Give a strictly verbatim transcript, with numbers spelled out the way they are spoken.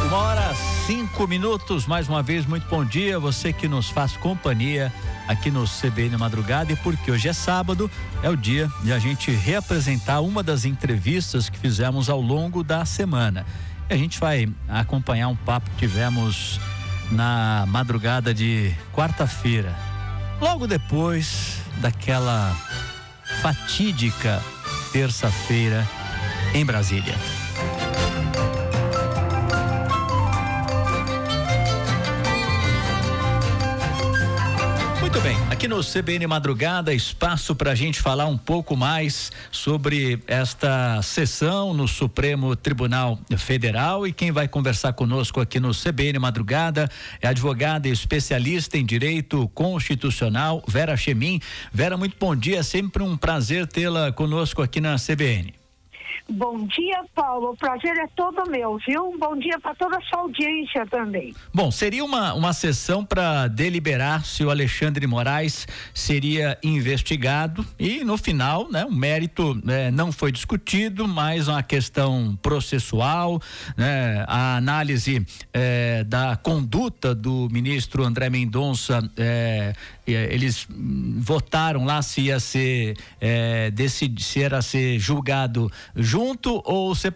Uma hora, cinco minutos, mais uma vez, muito bom dia, você que nos faz companhia aqui no C B N Madrugada, e porque hoje é sábado, é o dia de a gente reapresentar uma das entrevistas que fizemos ao longo da semana. E a gente vai acompanhar um papo que tivemos na madrugada de quarta-feira, logo depois daquela fatídica terça-feira em Brasília. Muito bem, aqui no C B N Madrugada, espaço para a gente falar um pouco mais sobre esta sessão no Supremo Tribunal Federal, e quem vai conversar conosco aqui no C B N Madrugada é a advogada e especialista em direito constitucional, Vera Chemin. Vera, muito bom dia, é sempre um prazer tê-la conosco aqui na C B N. Bom dia, Paulo, o prazer é todo meu, viu? Bom dia para toda a sua audiência também. Bom, seria uma, uma sessão para deliberar se o Alexandre Moraes seria investigado, e no final, né, o mérito né, não foi discutido, mas uma questão processual, né, a análise eh, da conduta do ministro André Mendonça, eh, eles votaram lá se ia ser eh, decidi, se era ser julgado junto ou separado.